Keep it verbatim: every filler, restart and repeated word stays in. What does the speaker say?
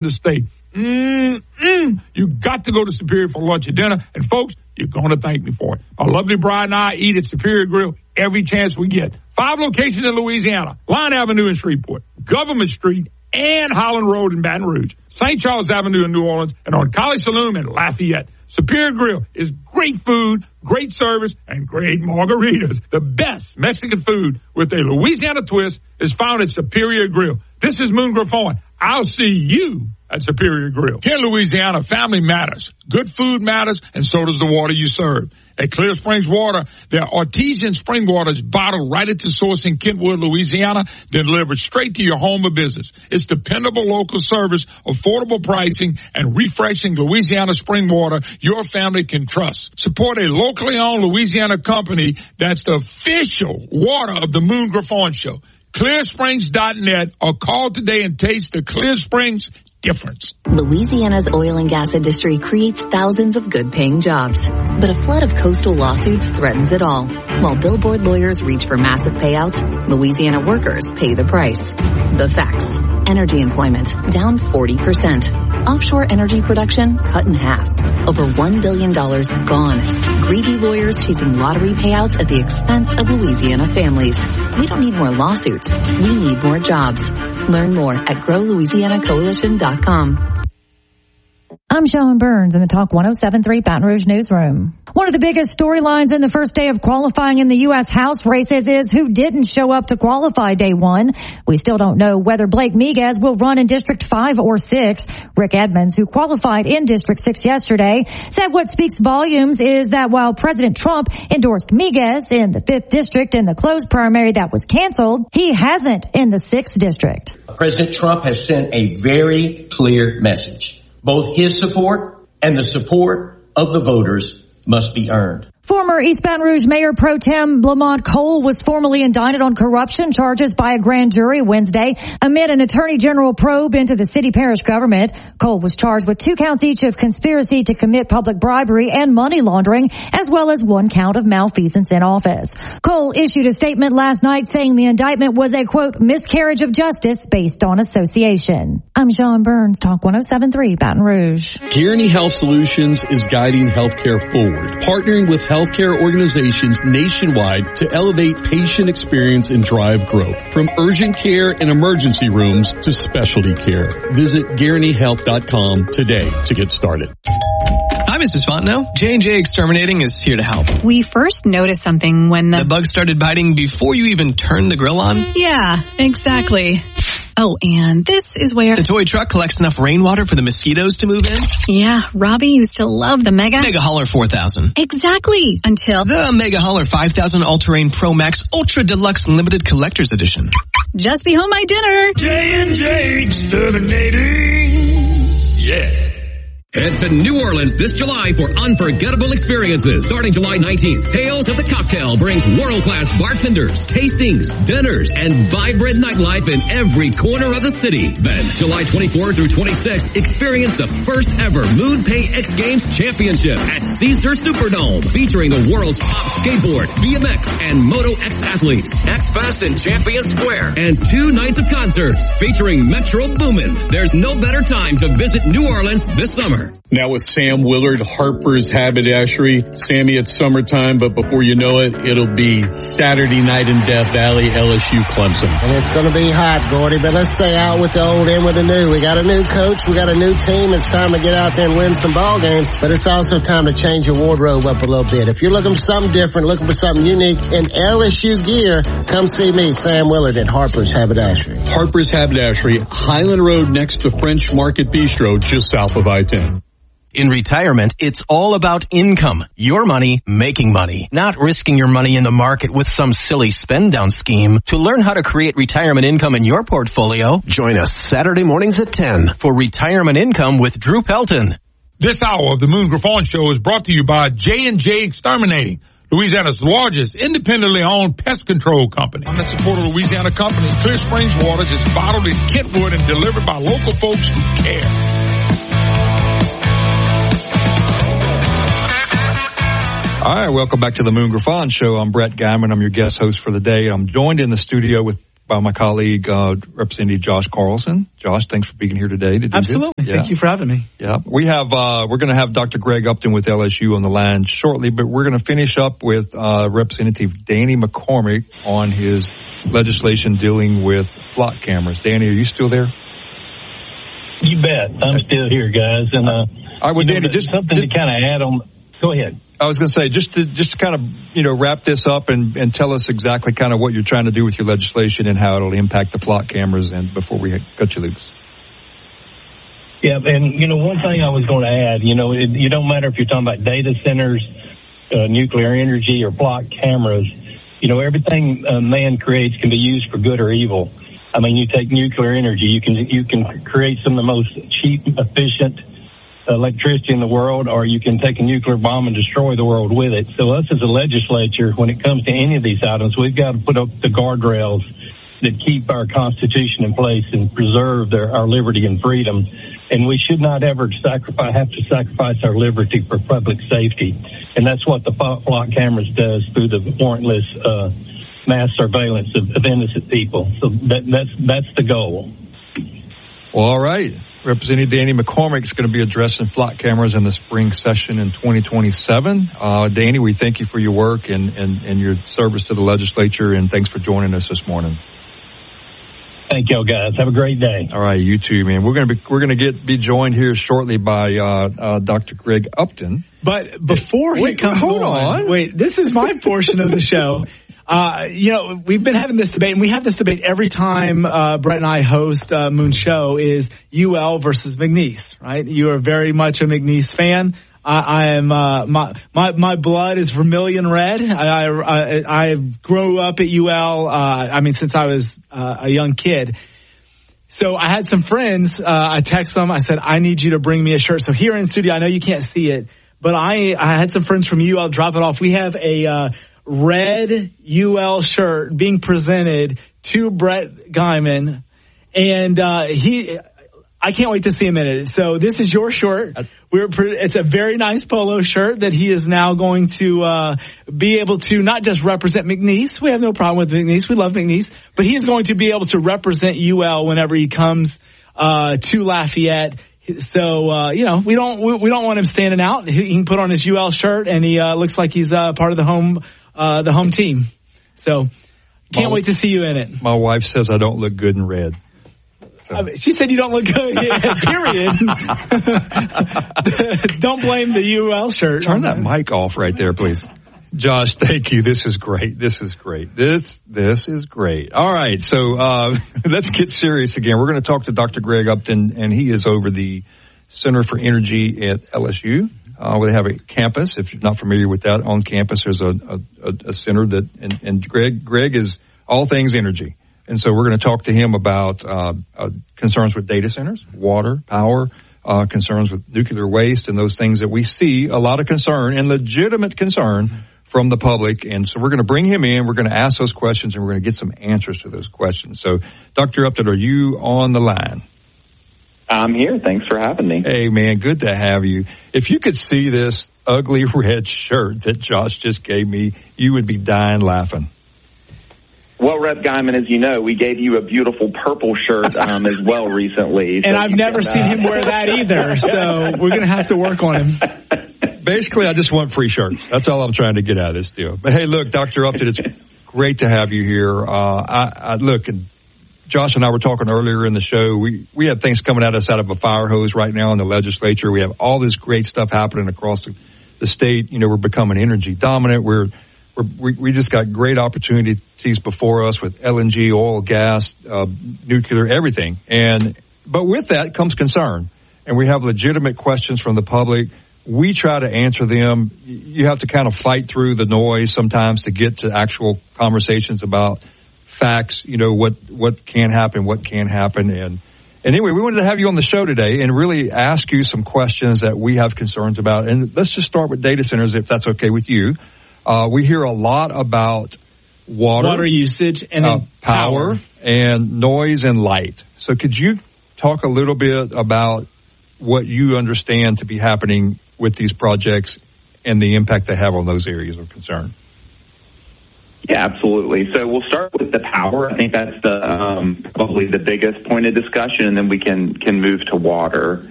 the state. Mm-mm. You got to go to Superior for lunch or dinner. And, folks, you're going to thank me for it. My lovely bride and I eat at Superior Grill every chance we get. Five locations in Louisiana. Line Avenue in Shreveport, Government Street, and Holland Road in Baton Rouge, Saint Charles Avenue in New Orleans, and on College Saloon in Lafayette. Superior Grill is great food, great service, and great margaritas. The best Mexican food with a Louisiana twist is found at Superior Grill. This is Moon Griffon. I'll see you at Superior Grill. Here in Louisiana, family matters. Good food matters, and so does the water you serve. At Clear Springs Water, their artesian spring water is bottled right at the source in Kentwood, Louisiana, then delivered straight to your home or business. It's dependable local service, affordable pricing, and refreshing Louisiana spring water your family can trust. Support a locally owned Louisiana company that's the official water of the Moon Griffon Show. Clear Springs dot net or call today and taste the Clear Springs difference. Louisiana's oil and gas industry creates thousands of good-paying jobs, but a flood of coastal lawsuits threatens it all. While billboard lawyers reach for massive payouts, Louisiana workers pay the price. The facts. Energy employment down forty percent. Offshore energy production cut in half. Over one billion dollars gone. Greedy lawyers chasing lottery payouts at the expense of Louisiana families. We don't need more lawsuits. We need more jobs. Learn more at grow louisiana coalition dot com. I'm Sean Burns in the Talk one oh seven point three Baton Rouge Newsroom. One of the biggest storylines in the first day of qualifying in the U S House races is who didn't show up to qualify day one. We still don't know whether Blake Miguez will run in District five or six. Rick Edmonds, who qualified in District six yesterday, said what speaks volumes is that while President Trump endorsed Miguez in the fifth District in the closed primary that was canceled, he hasn't in the sixth District. President Trump has sent a very clear message. Both his support and the support of the voters must be earned. Former East Baton Rouge Mayor Pro Tem Lamont Cole was formally indicted on corruption charges by a grand jury Wednesday amid an attorney general probe into the city parish government. Cole was charged with two counts each of conspiracy to commit public bribery and money laundering, as well as one count of malfeasance in office. Cole issued a statement last night saying the indictment was a, quote, miscarriage of justice based on association. I'm Sean Burns, Talk one oh seven point three Baton Rouge. Guaranty Health Solutions is guiding healthcare forward, partnering with healthcare organizations nationwide to elevate patient experience and drive growth. From urgent care and emergency rooms to specialty care. Visit guaranty health dot com today to get started. Hi, Missus Fontenot. J and J Exterminating is here to help. We first noticed something when the... The bug started biting before you even turned the grill on? Yeah, exactly. Oh, and this is where... The toy truck collects enough rainwater for the mosquitoes to move in? Yeah, Robbie used to love the Mega... Mega Hauler four thousand. Exactly, until... The Mega Hauler five thousand All-Terrain Pro Max Ultra Deluxe Limited Collector's Edition. Just be home my dinner. J and J Exterminating. Yeah. Head to New Orleans this July for unforgettable experiences. Starting July nineteenth, Tales of the Cocktail brings world-class bartenders, tastings, dinners, and vibrant nightlife in every corner of the city. Then, July twenty-fourth through twenty-sixth, experience the first ever MoonPay X Games Championship at Caesars Superdome, featuring the world's top skateboard, B M X, and Moto X athletes, X Fest in Champion Square, and two nights of concerts featuring Metro Boomin. There's no better time to visit New Orleans this summer. Now with Sam Willard, Harper's Haberdashery. Sammy, it's summertime, but before you know it, it'll be Saturday night in Death Valley, L S U Clemson. And it's going to be hot, Gordy, but let's say out with the old, in with the new. We got a new coach, we got a new team. It's time to get out there and win some ball games, but it's also time to change your wardrobe up a little bit. If you're looking for something different, looking for something unique in L S U gear, come see me, Sam Willard at Harper's Haberdashery. Harper's Haberdashery, Highland Road next to French Market Bistro, just south of I ten. In retirement, it's all about income. Your money making money, not risking your money in the market with some silly spend down scheme. To learn how to create retirement income in your portfolio, join us Saturday mornings at ten for Retirement Income with Drew Pelton. This hour of the Moon Griffon Show is brought to you by J and J Exterminating, Louisiana's largest independently owned pest control company. I'm in support of Louisiana company. Clear Springs Waters is bottled in Kentwood and delivered by local folks who care. All right, welcome back to the Moon Griffon Show. I'm Brett Guyman. I'm your guest host for the day. I'm joined in the studio with by my colleague, uh, Representative Josh Carlson. Josh, thanks for being here today. To do Absolutely. This. Yeah. Thank you for having me. Yeah. We have, uh, we're going to have Doctor Greg Upton with L S U on the line shortly, but we're going to finish up with, uh, Representative Danny McCormick on his legislation dealing with flock cameras. Danny, are you still there? You bet. I'm still here, guys. And, uh, all right, well, Danny, know, just something just, to kind of add on. Go ahead. I was going to say, just to just to kind of, you know, wrap this up and, and tell us exactly kind of what you're trying to do with your legislation and how it'll impact the flock cameras and before we cut you loose. Yeah, and, you know, one thing I was going to add, you know, it, you don't matter if you're talking about data centers, uh, nuclear energy, or flock cameras. You know, everything uh, man creates can be used for good or evil. I mean, you take nuclear energy, you can you can create some of the most cheap, efficient electricity in the world, or you can take a nuclear bomb and destroy the world with it. So us as a legislature, when it comes to any of these items, we've got to put up the guardrails that keep our Constitution in place and preserve their, our liberty and freedom. And we should not ever sacrifice, have to sacrifice our liberty for public safety. And that's what the flock cameras does through the warrantless uh, mass surveillance of, of innocent people. So that, that's that's the goal. Well, all right. Representative Danny McCormick is going to be addressing flock cameras in the spring session in twenty twenty-seven. Uh, Danny, we thank you for your work and, and, and your service to the legislature, and thanks for joining us this morning. Thank y'all, guys. Have a great day. All right, you too, man. We're going to be we're going to get be joined here shortly by uh, uh, Doctor Greg Upton. But before he wait, comes hold on, on, wait, this is my portion of the show. Uh, you know, we've been having this debate, and we have this debate every time uh, Brett and I host uh, Moon Show, is U L versus McNeese, right? You are very much a McNeese fan. I, I am, uh, my, my, my blood is vermilion red. I, I, I grew up at U L, uh, I mean, since I was uh, a young kid. So I had some friends, uh, I text them, I said, I need you to bring me a shirt. So here in studio, I know you can't see it, but I, I had some friends from U L drop it off. We have a, uh, red U L shirt being presented to Brett Guyman, and uh he I can't wait to see him in it. So this is your shirt. We're it's a very nice polo shirt that he is now going to uh be able to not just represent McNeese. We have no problem with McNeese. We love McNeese, but he is going to be able to represent U L whenever he comes uh to Lafayette. So, uh, you know, we don't, we, we don't want him standing out. He, he can put on his U L shirt, and he, uh, looks like he's, uh, part of the home, uh, the home team. So, can't my, wait to see you in it. My wife says I don't look good in red. So. I mean, she said you don't look good, period. Don't blame the U L shirt. Turn that mic off right there, please. Josh, thank you. This is great. This is great. This, this is great. All right. So, uh, let's get serious again. We're going to talk to Doctor Greg Upton, and he is over the Center for Energy at L S U. Uh, they have a campus. If you're not familiar with that, on campus, there's a, a, a center that, and, and Greg, Greg is all things energy. And so we're going to talk to him about, uh, uh, concerns with data centers, water, power, uh, concerns with nuclear waste, and those things that we see a lot of concern and legitimate concern from the public. And so we're going to bring him in. We're going to ask those questions, and we're going to get some answers to those questions. So, Doctor Upton, are you on the line? I'm here. Thanks for having me. Hey, man, good to have you. If you could see this ugly red shirt that Josh just gave me, you would be dying laughing. Well, Rep Guyman, as you know, we gave you a beautiful purple shirt um, as well recently. So and I've never can, seen uh, him wear that either, so we're going to have to work on him. Basically, I just want free shirts. That's all I'm trying to get out of this deal. But, hey, look, Doctor Upton, it's great to have you here. Uh, I, I look, and Josh and I were talking earlier in the show. We, we have things coming at us out of a fire hose right now in the legislature. We have all this great stuff happening across the, the state. You know, we're becoming energy dominant. We're, we're we, we just got great opportunities before us with L N G, oil, gas, uh, nuclear, everything. And but with that comes concern, and we have legitimate questions from the public. We try to answer them. You have to kind of fight through the noise sometimes to get to actual conversations about facts, you know, what, what can happen, what can't happen. And, and anyway, we wanted to have you on the show today and really ask you some questions that we have concerns about. And let's just start with data centers, if that's okay with you. Uh, we hear a lot about water, water usage and uh, power, power and noise and light. So could you talk a little bit about what you understand to be happening with these projects and the impact they have on those areas of concern? Yeah, absolutely. So we'll start with the power. I think that's the um, probably the biggest point of discussion, and then we can can move to water.